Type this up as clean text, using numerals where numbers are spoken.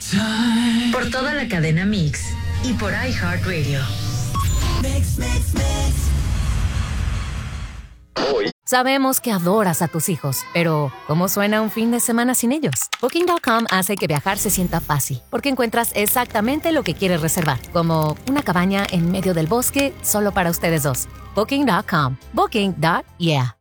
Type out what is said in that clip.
Por toda la cadena Mix y por iHeartRadio. Sabemos que adoras a tus hijos, pero ¿cómo suena un fin de semana sin ellos? Booking.com hace que viajar se sienta fácil, porque encuentras exactamente lo que quieres reservar, como una cabaña en medio del bosque solo para ustedes dos. Booking.com. Booking.yeah.